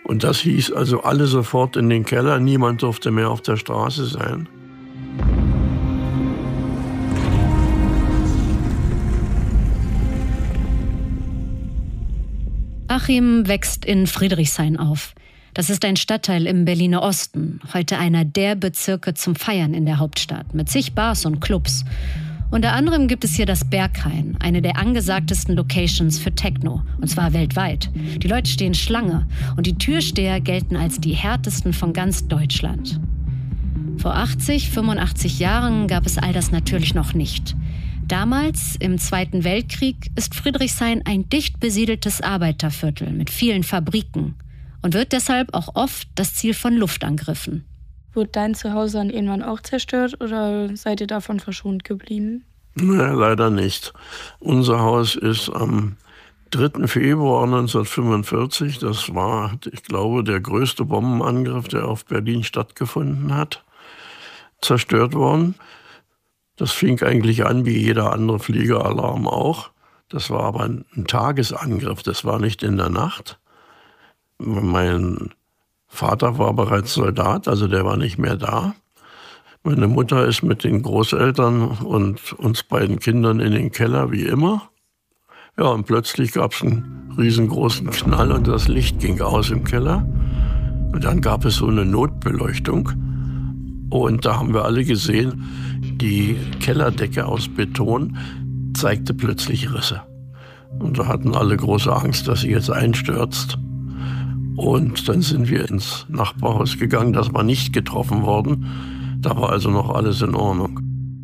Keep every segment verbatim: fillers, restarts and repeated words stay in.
Und das hieß also alle sofort in den Keller, niemand durfte mehr auf der Straße sein. Achim wächst in Friedrichshain auf. Das ist ein Stadtteil im Berliner Osten, heute einer der Bezirke zum Feiern in der Hauptstadt, mit zig Bars und Clubs. Unter anderem gibt es hier das Berghain, eine der angesagtesten Locations für Techno, und zwar weltweit. Die Leute stehen Schlange und die Türsteher gelten als die härtesten von ganz Deutschland. Vor achtzig, fünfundachtzig Jahren gab es all das natürlich noch nicht. Damals, im Zweiten Weltkrieg, ist Friedrichshain ein dicht besiedeltes Arbeiterviertel mit vielen Fabriken und wird deshalb auch oft das Ziel von Luftangriffen. Wurde dein Zuhause dann irgendwann auch zerstört oder seid ihr davon verschont geblieben? Nee, leider nicht. Unser Haus ist am dritten Februar neunzehnhundertfünfundvierzig, das war, ich glaube, der größte Bombenangriff, der auf Berlin stattgefunden hat, zerstört worden. Das fing eigentlich an wie jeder andere Fliegeralarm auch. Das war aber ein, ein Tagesangriff, das war nicht in der Nacht. Mein Vater war bereits Soldat, also der war nicht mehr da. Meine Mutter ist mit den Großeltern und uns beiden Kindern in den Keller, wie immer. Ja, und plötzlich gab es einen riesengroßen Knall und das Licht ging aus im Keller. Und dann gab es so eine Notbeleuchtung. Und da haben wir alle gesehen, die Kellerdecke aus Beton zeigte plötzlich Risse. Und da hatten alle große Angst, dass sie jetzt einstürzt. Und dann sind wir ins Nachbarhaus gegangen, das war nicht getroffen worden. Da war also noch alles in Ordnung.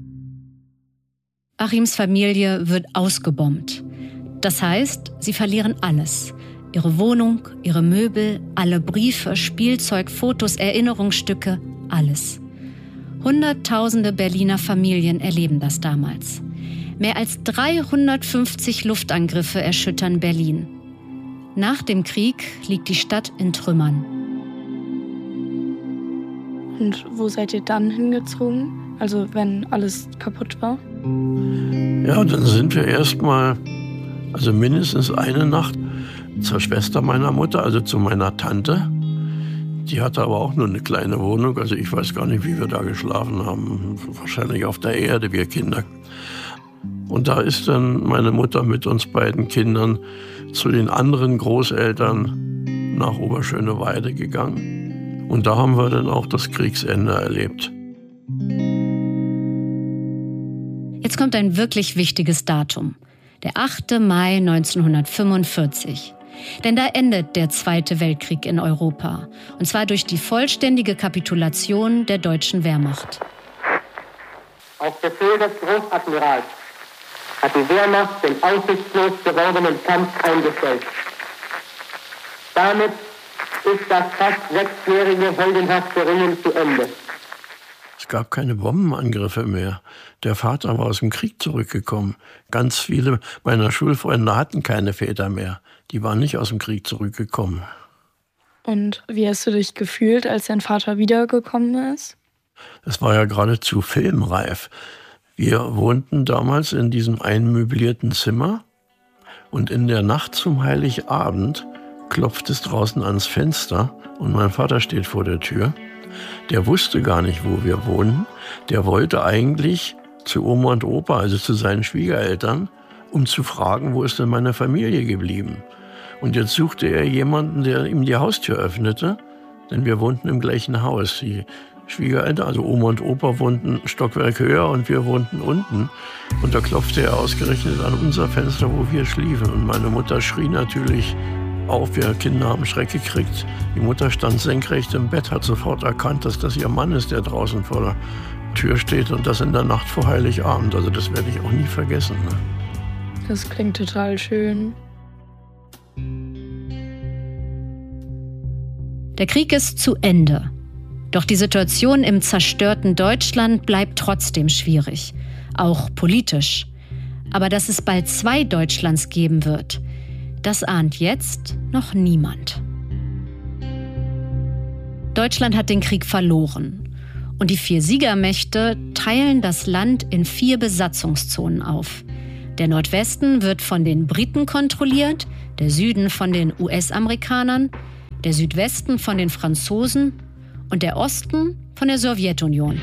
Achims Familie wird ausgebombt. Das heißt, sie verlieren alles. Ihre Wohnung, ihre Möbel, alle Briefe, Spielzeug, Fotos, Erinnerungsstücke, alles. Hunderttausende Berliner Familien erleben das damals. Mehr als dreihundertfünfzig Luftangriffe erschüttern Berlin. Nach dem Krieg liegt die Stadt in Trümmern. Und wo seid ihr dann hingezogen? Also wenn alles kaputt war? Ja, dann sind wir erstmal, also mindestens eine Nacht zur Schwester meiner Mutter, also zu meiner Tante. Die hatte aber auch nur eine kleine Wohnung, also ich weiß gar nicht, wie wir da geschlafen haben. Wahrscheinlich auf der Erde, wir Kinder. Und da ist dann meine Mutter mit uns beiden Kindern zu den anderen Großeltern nach Oberschöneweide gegangen. Und da haben wir dann auch das Kriegsende erlebt. Jetzt kommt ein wirklich wichtiges Datum. Der achte Mai neunzehnhundertfünfundvierzig. Denn da endet der Zweite Weltkrieg in Europa. Und zwar durch die vollständige Kapitulation der deutschen Wehrmacht. Auf Befehl des Großadmirals hat die Wehrmacht den aussichtslos gewordenen Kampf eingestellt. Damit ist das fast sechsjährige heldenhafte Ringen zu Ende. Es gab keine Bombenangriffe mehr. Der Vater war aus dem Krieg zurückgekommen. Ganz viele meiner Schulfreunde hatten keine Väter mehr. Die waren nicht aus dem Krieg zurückgekommen. Und wie hast du dich gefühlt, als dein Vater wiedergekommen ist? Es war ja geradezu filmreif. Wir wohnten damals in diesem einmöblierten Zimmer und in der Nacht zum Heiligabend klopft es draußen ans Fenster und mein Vater steht vor der Tür. Der wusste gar nicht, wo wir wohnen. Der wollte eigentlich zu Oma und Opa, also zu seinen Schwiegereltern, um zu fragen, wo ist denn meine Familie geblieben? Und jetzt suchte er jemanden, der ihm die Haustür öffnete, denn wir wohnten im gleichen Haus. Die Schwiegereltern, also Oma und Opa, wohnten ein Stockwerk höher und wir wohnten unten. Und da klopfte er ausgerechnet an unser Fenster, wo wir schliefen. Und meine Mutter schrie natürlich auf, wir Kinder haben Schreck gekriegt. Die Mutter stand senkrecht im Bett, hat sofort erkannt, dass das ihr Mann ist, der draußen vor der Tür steht und das in der Nacht vor Heiligabend. Also das werde ich auch nie vergessen. Ne? Das klingt total schön. Der Krieg ist zu Ende. Doch die Situation im zerstörten Deutschland bleibt trotzdem schwierig, auch politisch. Aber dass es bald zwei Deutschlands geben wird, das ahnt jetzt noch niemand. Deutschland hat den Krieg verloren. Und die vier Siegermächte teilen das Land in vier Besatzungszonen auf. Der Nordwesten wird von den Briten kontrolliert, der Süden von den U S-Amerikanern, der Südwesten von den Franzosen und der Osten von der Sowjetunion.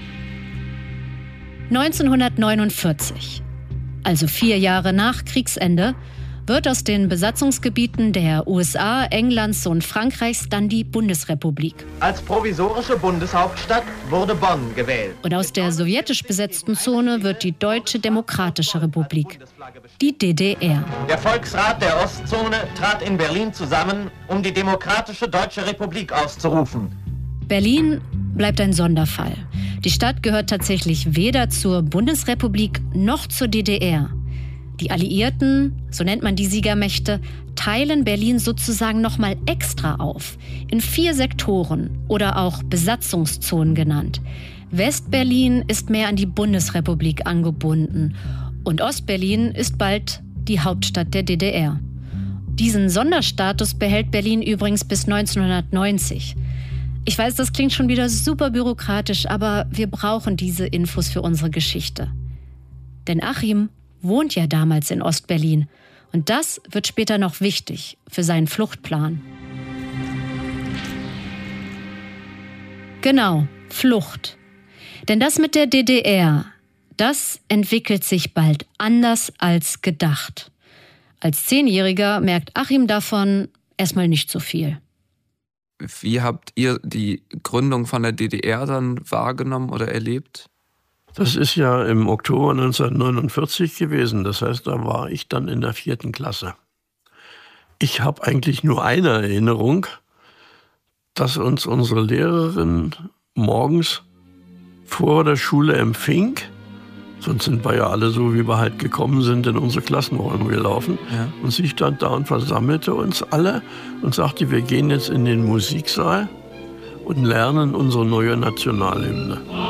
neunzehnhundertneunundvierzig, also vier Jahre nach Kriegsende, wird aus den Besatzungsgebieten der U S A, Englands und Frankreichs dann die Bundesrepublik. Als provisorische Bundeshauptstadt wurde Bonn gewählt. Und aus der sowjetisch besetzten Zone wird die Deutsche Demokratische Republik, die D D R. Der Volksrat der Ostzone trat in Berlin zusammen, um die Demokratische Deutsche Republik auszurufen. Berlin bleibt ein Sonderfall. Die Stadt gehört tatsächlich weder zur Bundesrepublik noch zur D D R. Die Alliierten, so nennt man die Siegermächte, teilen Berlin sozusagen nochmal extra auf, in vier Sektoren oder auch Besatzungszonen genannt. West-Berlin ist mehr an die Bundesrepublik angebunden und Ost-Berlin ist bald die Hauptstadt der D D R. Diesen Sonderstatus behält Berlin übrigens bis neunzehnhundertneunzig. Ich weiß, das klingt schon wieder super bürokratisch, aber wir brauchen diese Infos für unsere Geschichte. Denn Achim wohnt ja damals in Ost-Berlin. Und das wird später noch wichtig für seinen Fluchtplan. Genau, Flucht. Denn das mit der D D R, das entwickelt sich bald anders als gedacht. Als Zehnjähriger merkt Achim davon erstmal nicht so viel. Wie habt ihr die Gründung von der D D R dann wahrgenommen oder erlebt? Das ist ja im Oktober neunzehnhundertneunundvierzig gewesen. Das heißt, da war ich dann in der vierten Klasse. Ich habe eigentlich nur eine Erinnerung, dass uns unsere Lehrerin morgens vor der Schule empfing. Sonst sind wir ja alle so, wie wir halt gekommen sind, in unsere Klassenräume gelaufen. Ja. Und sie stand da und versammelte uns alle und sagte, wir gehen jetzt in den Musiksaal und lernen unsere neue Nationalhymne.